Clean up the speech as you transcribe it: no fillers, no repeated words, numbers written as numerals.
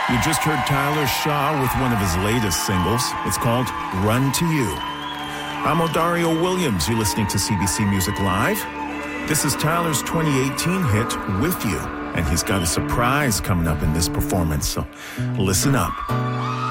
You just heard Tyler Shaw with one of his latest singles. It's called Run to You. I'm Odario Williams. You're listening to CBC Music Live. This is Tyler's 2018 hit, With You, and he's got a surprise coming up in this performance, so listen up.